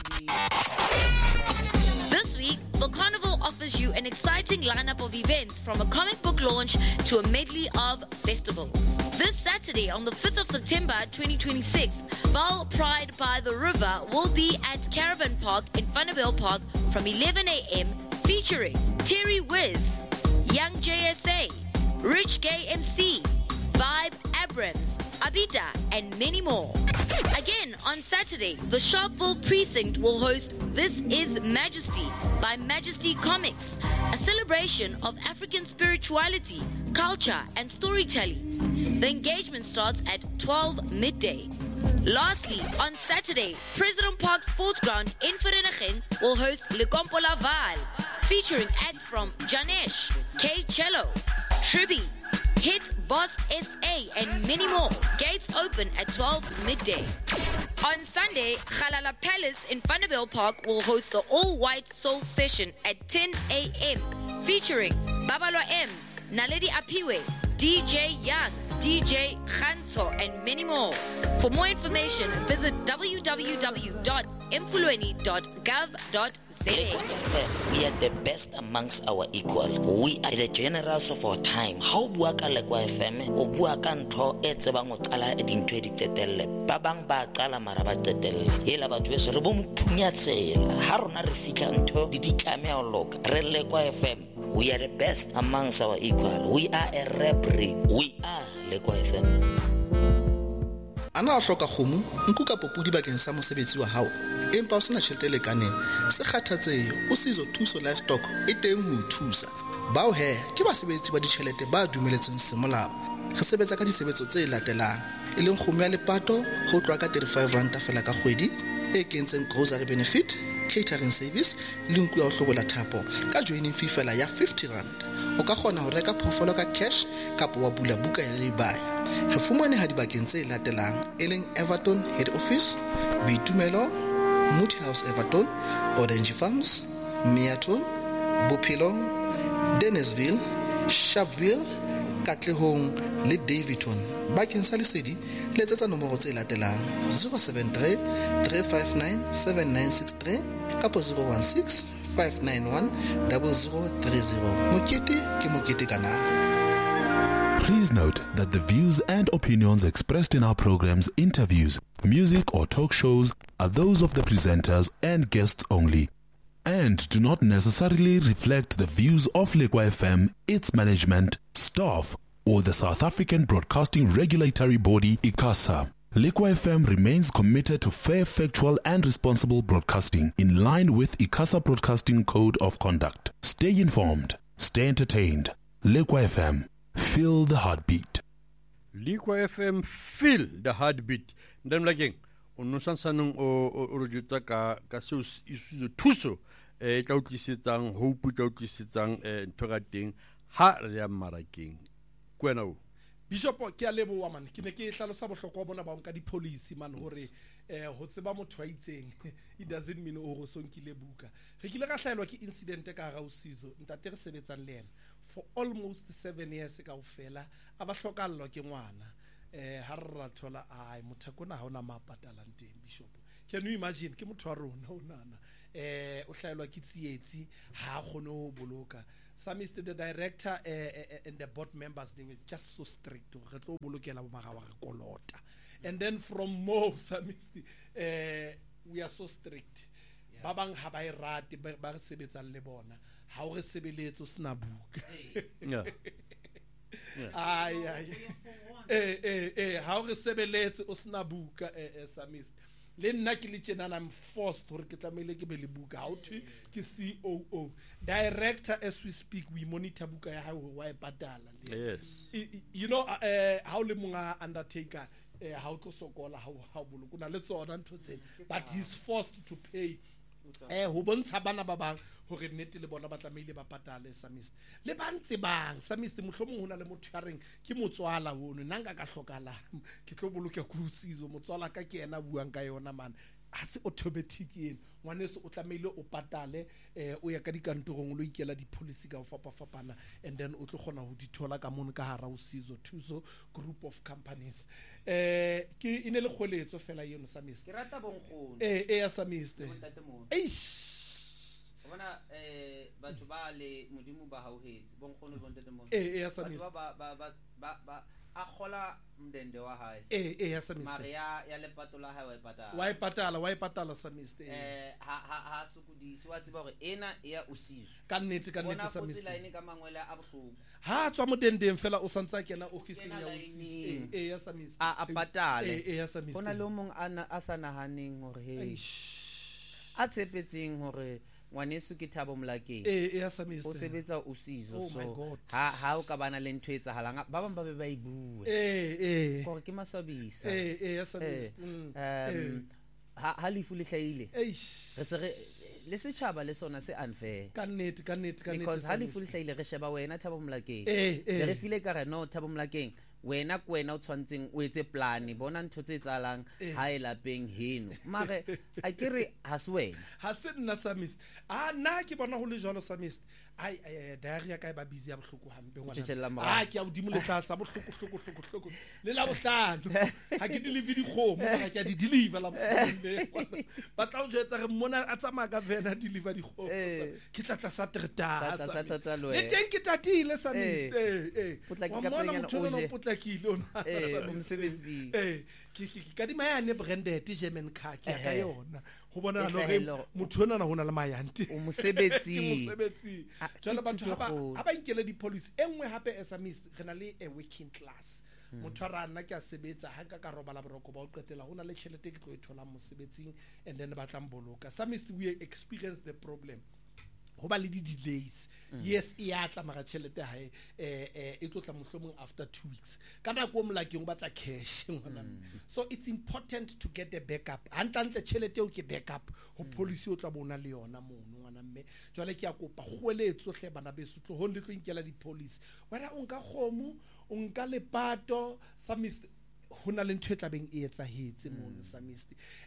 B: This week, the Carnival offers you an exciting lineup of events from a comic book launch to a medley of festivals. This Saturday, on the 5th of September 2026, Vaal Pride by the River will be at Caravan Park in Vanderbilt Park from 11 a.m. featuring Terry Wiz, Young JSA, Rich Gay MC, Vibe Abrams, Abita, and many more. Again, on Saturday, the Sharpeville Precinct will host This Is Majesty by Majesty Comics, a celebration of African spirituality, culture, and storytelling. The engagement starts at 12 midday. Lastly, on Saturday, President Park Sports Ground in Vereeniging will host Le Compo La Vaal, featuring acts from Janesh, K. Cello, Tribi, Hit Boss SA, and many more. Gates open at 12 midday. On Sunday, Khalala Palace in Vanderbilt Park will host the all-white soul session at 10 a.m. featuring Babalwa M, Naledi Apiwe, DJ Young, DJ Khanto, and many more. For more information, visit www.emfulweni.gov.za.
C: We are the best amongst our equal. We are the generals of our time. How bua ka Lekwa FM o bua ka ntho e tsebang o qala e dintho di tetelle ba bang ba qala mara ba tetelle ela batho beso re bo mphunya tsela ha rona re fitla ntho di ditlame o loka re Lekwa FM. We are the best amongst our equal. We are a rap breed. We are Lekwa FM.
J: Ana hloka kgomo nku ka popudi bakeng sa mosebetsi wa hao empa o sena tjhelete le kaneng se kgathatsehe o sizo thuso livestock e teng ho thusa bao he ke basebetsi ba ditjhelete ba dumeletsweng semolao re sebetsa ka disebetso tse latelang e leng kgomo ya lepato ho tloa ka 35 rand fela ka kgwedi e kentseng grocery benefit catering service le nku ya ho hlobola thapo ka joining fee fela ya 50 rand o ka kgona ho reka phofolo ka cash kapa wa bula buka ya lay-by re fumane ha dibakeng tse latelang e leng Everton head office Bitumelo Moody House Everton Orange Farms Meaton Bophelong Dennisville Sharpeville Katlehong le Davidton bakeng sa lesedi letsetsa nomoro tse latelang 073 359 7963 kapa 016 591 0030 mokete ke mokete kana.
A: Please note that the views and opinions expressed in our programs, interviews, music or talk shows are those of the presenters and guests only and do not necessarily reflect the views of Lekwa FM, its management, staff, or the South African Broadcasting Regulatory Body, ICASA. Lekwa FM remains committed to fair, factual and responsible broadcasting in line with ICASA Broadcasting Code of Conduct. Stay informed, stay entertained. Lekwa FM. Feel the heartbeat.
G: Lekwa FM, feel the heartbeat. Ndem lageng, ono sansanong o rujuta ka seo isuzo thuso tla utlisetsang hope tla utlisetsang ntogateng ha re ya marakeng. Kwena o
I: Bishop ke a leboa man ke ne ke hlalosa bohlokwa bona ba nka di policy man hore ho tseba motho a itseng it doesn't mean o go sonkile buka re kile ka hlaelwa ke incident ka ga usizo ntate re sebetsang le ena for almost 7 years ka ofela aba hlokallwa ke ngwana ha re rathola ai motho kona ha ona mapatalang teng Bishop can you imagine ke motho wa rona o nana o hlaelwa ke tsietsi ha gone ho boloka Samist the director and the board members they were just so strict re tlo bolokela bo magawa re kolota and then from more Samist we are so strict ba bang ha ba irate ba re sebetsang le bona ha o re sebeletso sna buka ai ha o re sebeletse o sna buka Samist le nna ke le tjena I'm forced hore ke tlamele ke be le buka how to ke COO director as we speak we monitor buka ya how wa e patala
G: yes
I: you know how le monga undertaker ha o tlo sokola ha o boloka na le tsona ntho tsena but he's forced to pay ho bontsha bana ba bang hore nnete le bona ba tlameile ba patale Samist le ba ntse bang Samist mohlomong hona le motho ya reng ke motswala hono nanga ka hlokala ke tlo boloka kusizo motswala ka ke yena buang ka yona man ha se automatic eno ngwaneso o tlameile o patale o ya ka dikantorong o lo ikela di-policy ka ho fapafapana and then o tlo kgona ho di thola ka mono ka hara Usizo Thuso group of companies ke ine le kgoletso fela eno Samist
H: ke rata bonkgono
I: ya Samist
H: bona batho ba le modimo ba hauhetse bonkgono bontate mo
I: ya Samist
H: ba a khola mndende wa hae
I: ya Samist
H: Maria ya lepato la hae
I: wa ipatala Samist
H: ha sukudisi wa tseba hore ena ya Usizo
I: ka nnete Samist
H: bona go line ka mangwele a bohloko
I: ha tswa modendeng fela o santsa kena office ya Usizo ya Samist
H: a patale
I: ya Samist
H: bona le mong a sa nahaneng hore he a tshepetseng hore ngwaneso ke Thabo Mlakeng
I: ya Samist
H: o sebetsa Usizo so ha o ka bana le ntho etsahalang ba bang ba be ba ibue gore ke maswabisa
I: ya Samist
H: ha lifu le hlaile re se le setjhaba le sona se unfair
I: ka nnete
H: because ha lifu le hlaile re sheba wena Thabo Mlakeng re file ka re no Thabo Mlakeng wena o tshwantseng o etse plan bona ntho tse tsalang ha e lapeng heno mare a kere ha se wena
I: ha se nna Samist nna ke bona ho le jalo Samist ai diary ya ka ba busy ya bohloko hampe ngwana ke a udimo le tlasa bohloko le la bohlano ha ke deliver dikgomo ba ke a di deliver la bohlano ba tla o jetsa re mona a tsamaya ka vena deliver dikgomo ke tla sa treta le teng ke tatile Samist
H: potlaki ka penyana o
I: potlakile ona
H: umsebenzi
I: ke ka di mayane branded German car ke ka yona go bona no motho ona na hona le mayante
H: o mosebetsi
I: ke mosebetsi jalo batho ha ba inkele di policy engwe hape Samist re na le a working class motho ra nna ke a sebetsa ha ka robala boroko ba o qetela hona le tšhelete ke tlo e thola mosebetsing and then ba tlang boloka Samist we experience the problem ho ba le di-delays yes e ya tla mara tšhelete hae e tlo tla mohlomong after 2 weeks ka nako o Mlakeng o batla cash ngwana so it's important to get a backup hantle tšhelete o ke backup ho policy o tla bona le yona mono ngwana mme jwale ke a kopa goeletso hle bana beso tlo ho le tlo inkela di-policy wena o nka kgomo o nka lepato Samist hona le ntho e tlabeng e etsahetse mono Samist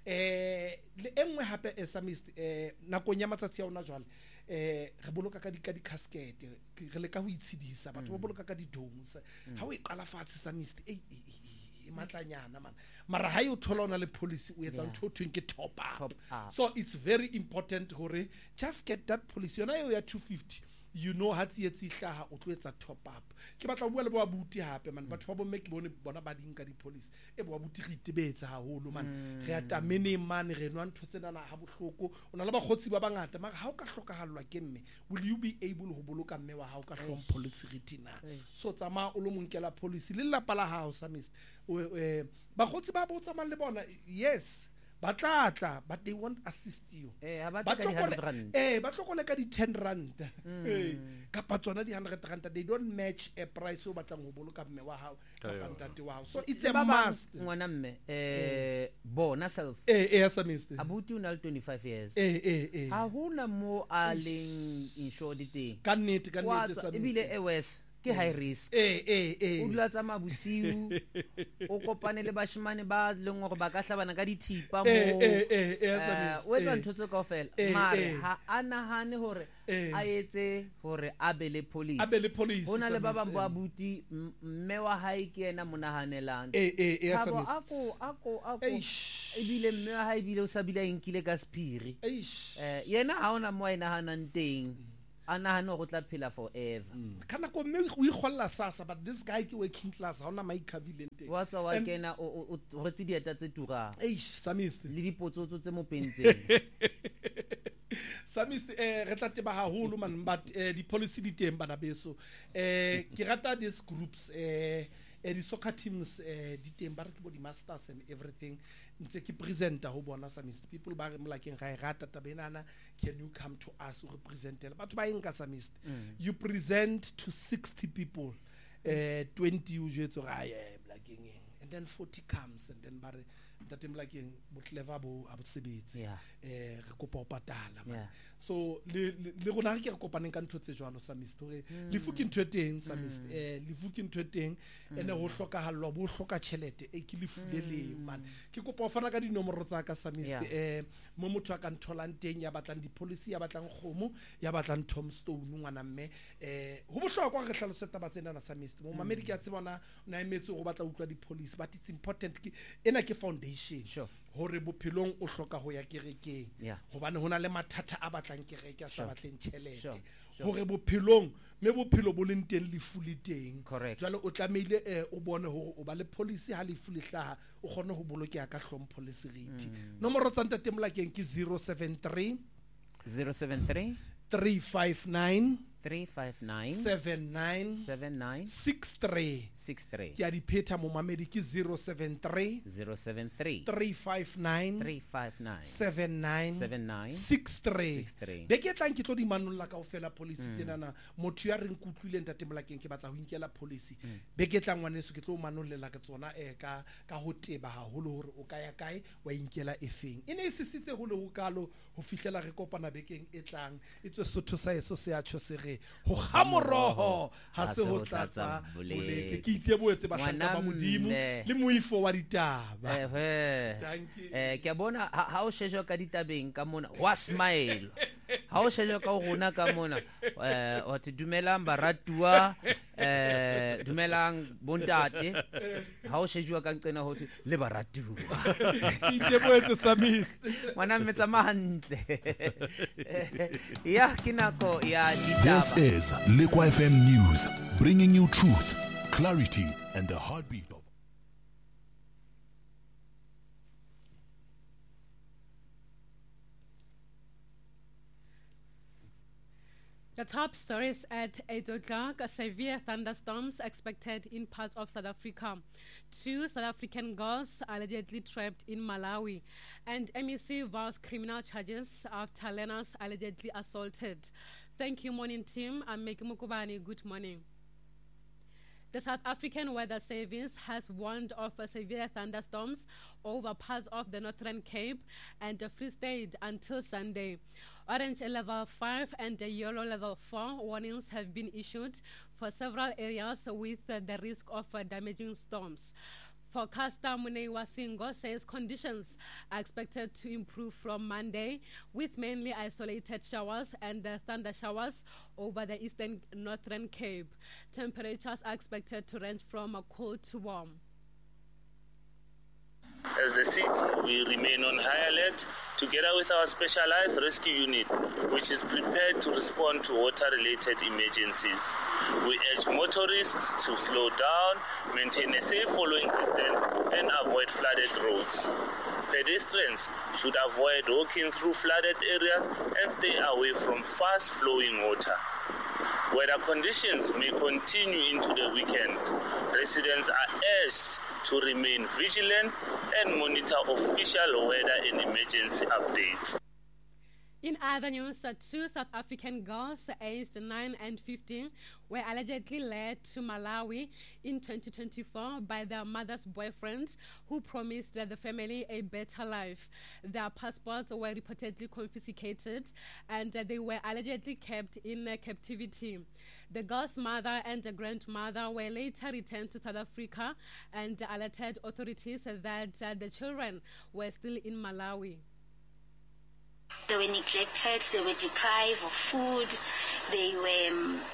I: le engwe hape Samist nakong ya matsatsi a ona jwale re boloka ka di casket re le ka ho itshidisa batho ba boloka ka di dongs ha o e qala fatshe Samist e matlanyana man mara ha o thola ona le policy o etsa ntho thweng ke top up so it's very important hore just get that policy yona eo ya 250 you know ha tsietsi hlaha o tlo etsa top up ke batla bua le ba buti hape man batho ba bomme ke bone bona ba dinka di police ba buti re itebetsa haholo man re atamene man re nwa ntho tsena na ha bohloko ona le ba khotsi ba bangata mara ha o ka hlokahallwa ke mme will you be able ho boloka mme wa ha o ka hlom policy retina so tsama o lo monkela policy le la pala ha o Samist ba khotsi ba botsa man le bona yes batlatla but they won't assist you
H: ba
I: tlokole ka di 10 rand ka patsona di 100 rand they don't match a price o batlang ho boloka mme wa hao ka ntate wa hao so it's a must
H: ngwana mme bona self
I: Samist
H: abuti una le 25 years ha hona mo a leng insured teng
I: ka nnete Samist
H: ebile wes ke high risk o dula tsa mabusiu o kopane le bashimane ba leng gore ba ka hlabana ka dithipa mo o etsa ntho tse kaofela mare ha anahane hore a etse hore a be le police hona le ba bang ba buti mme wa hae ke yena monahanelang ako ebile mme wa hae bile o sa bile inkile ka spiri yena ha ona mo ina hanang teng anahane go tla phela forever
I: kana ko mme o ikgolla sasa but this guy ke working class ha ona maikavilente
H: wa tsa wa kena o retsi dieta tse turang
I: Samist
H: le dipotsotso tse mo pentseng
I: Samist re tla teba haholo man but di policy di teng bana beso ke rata these groups di soccer teams di teng ba re ke bo di masters and everything ntse ke presenter ho bona Samist people ba re Mlakeng ga e rata tabenana can you come to us to represent batho ba enka Samist you present to 60 people 20 o jetso ga Mlakeng and then 40 comes, and then bare ntate Mlakeng bo clever bo a botsebetsi re kopa ho patala man. So le rona re ke re kopaneng ka ntho tse jwalo sa Mr. Le fuki ntho teng sa Mr. Le fuki ntho teng ene ho hlokahallwa bo hloka tjhelete e ke le fulele man. Ke kopa ho fana ka dinomoro tsa ka sa Mr. Mo motho a ka ntholang teng ya batlang di policy ya batlang khomo ya batlang Tombstone ngwana mme ho bohlokwa re hlaloseta ba tsena na sa Mr. Mo mamedi ke a tsebana na emetse go batla utlwa di policy, but it's important ke ena ke foundation hore bophelong o hloka ho ya kerekeng hobane hona le mathata a batlang kereke a sa batleng tjhelete hore bophelong me bophelo bo leng teng le fuli teng jwale o tlameile o bone hore o ba le policy ha le fuli hlaha o kgone ho bolokeha ka hlompho le seriti. Nomoro tsa ntate Mlakeng ke 073 359 79 63 ke a di pheta mo mamedi ke 073 359 79 63 be ke tlang ke tlo di manulla ka ofela policy tsenana motho ya re nkutlwile ntate Mlakeng ke batla ho inkela policy be ke tlang ngwaneso ke tlo manullela ka tsona ka ho teba haholo hore o ka ya kae wa inkela efeng ene sisitse go le ho kalo ho fihlela re kopana bekeng e tlang itswe sotho sa eso se a tshosere ho gamoroho ha se ho tlatsa boleke ke iteboetse ba hlaka ba modimo le moifo wa ditaba
H: ke bona ha o shejwa ka ditabeng ka mona wa smile ha o shejwa ka rona ka mona o te dumelang baratua dumelang bontate ha o shejwa ka nqena ho le baratua
I: ke iteboetse Samis
H: ngwana mmetsa mahantle ya kinako ya ditaba.
A: This is Lekwa FM News, bringing you truth, clarity, and the heartbeat of.
K: The top stories at 8 o'clock, severe thunderstorms expected in parts of South Africa. 2 South African girls allegedly trapped in Malawi. And MEC vows criminal charges after learners allegedly assaulted. Thank you, morning team. I'm Meki Mukubani. Good morning. The South African Weather Service has warned of severe thunderstorms over parts of the Northern Cape and the Free State until Sunday. Orange level 5 and yellow level 4 warnings have been issued for several areas with the risk of damaging storms. Forecaster Munewa Singo says conditions are expected to improve from Monday with mainly isolated showers and thunder showers over the eastern Northern Cape. Temperatures are expected to range from cold to warm.
L: As the city, we remain on high alert together with our specialized rescue unit, which is prepared to respond to water-related emergencies. We urge motorists to slow down, maintain a safe following distance, and avoid flooded roads. Pedestrians should avoid walking through flooded areas and stay away from fast-flowing water. Weather conditions may continue into the weekend. Residents are urged to remain vigilant and monitor official weather and emergency updates.
K: In other news, 2 South African girls aged 9 and 15 were allegedly led to Malawi in 2024 by their mother's boyfriend, who promised the family a better life. Their passports were reportedly confiscated and they were allegedly kept in captivity. The girl's mother and the grandmother were later returned to South Africa and alerted authorities that the children were still in Malawi.
M: They were neglected, they were deprived of food, they were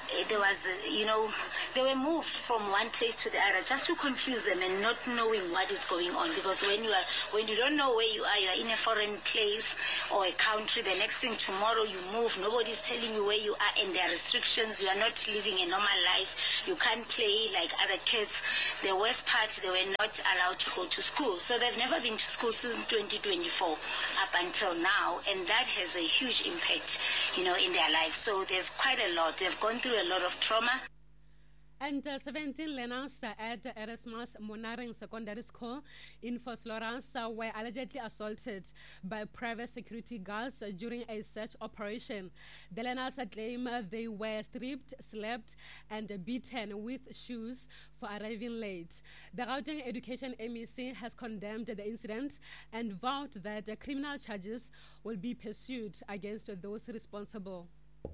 M: moved from one place to the other just to confuse them and not knowing what is going on. Because when you don't know where you are in a foreign place or a country, the next thing tomorrow you move, nobody's telling you where you are and there are restrictions, you are not living a normal life, you can't play like other kids. The worst part, they were not allowed to go to school. So they've never been to school since 2024 up until now, and that has a huge impact, in their lives. So there's quite a lot. They've gone through a lot of trauma.
K: And 17 learners at Erasmus Monaring Secondary School in Vosloorus were allegedly assaulted by private security guards during a search operation. The learners claim they were stripped, slapped, and beaten with shoes for arriving late. The Gauteng Education MEC has condemned the incident and vowed that criminal charges will be pursued against those responsible.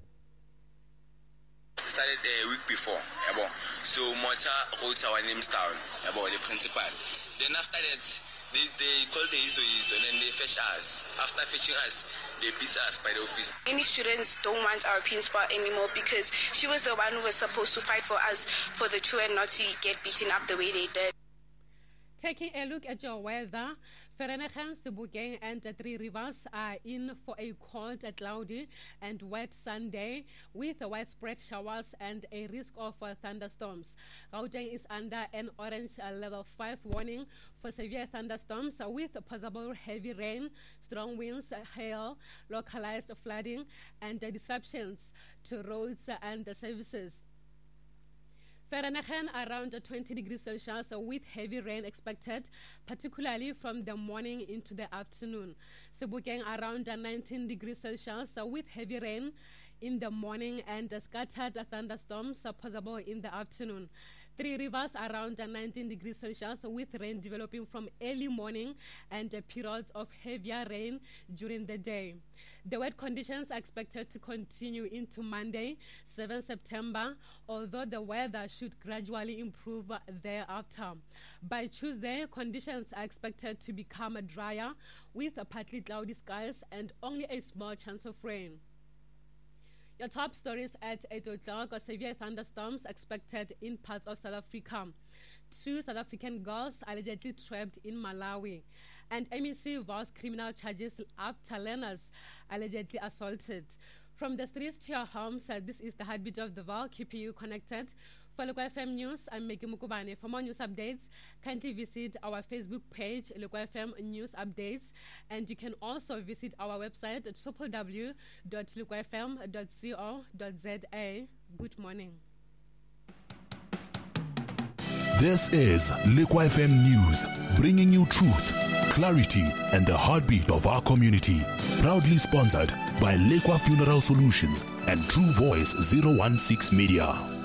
N: Started a week before, so Mota wrote our names down, the principal. Then after that, they called the ISO and then they fetch us. After fetching us, they beat us by the office.
O: Any students don't want our principal anymore because she was the one who was supposed to fight for us, for the children not to get beaten up the way they did.
K: Taking a look at your weather, Vereeniging, Sebokeng and Three Rivers are in for a cold, cloudy and wet Sunday with widespread showers and a risk of thunderstorms. Gauteng is under an orange level 5 warning for severe thunderstorms with possible heavy rain, strong winds, hail, localized flooding and disruptions to roads and services. Vereeniging around 20 degrees Celsius with heavy rain expected, particularly from the morning into the afternoon. Sebokeng around 19 degrees Celsius with heavy rain in the morning and scattered thunderstorms possible in the afternoon. Three Rivers around 19 degrees Celsius with rain developing from early morning and periods of heavier rain during the day. The wet conditions are expected to continue into Monday, 7 September, although the weather should gradually improve thereafter. By Tuesday, conditions are expected to become drier with partly cloudy skies and only a small chance of rain. Your top stories at 8 o'clock are severe thunderstorms expected in parts of South Africa. 2 South African girls allegedly trapped in Malawi. And MEC vows criminal charges after learners allegedly assaulted. From the streets to your homes, this is the heartbeat of the Vaal, keeping you connected. For Lekwa FM News, I'm Meki Mukubane. For more news updates, kindly visit our Facebook page, Lekwa FM News Updates, and you can also visit our website at www.lekwafm.co.za. Good morning.
A: This is Lekwa FM News, bringing you truth, clarity, and the heartbeat of our community. Proudly sponsored by Lekwa Funeral Solutions and True Voice 016 Media.